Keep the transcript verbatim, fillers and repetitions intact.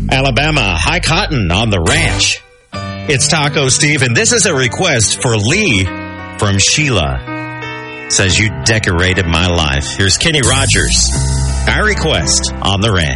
Alabama, high cotton on the ranch. It's Taco Steve, and this is a request for Lee from Sheila. Says you decorated my life. Here's Kenny Rogers. Our request on the ranch.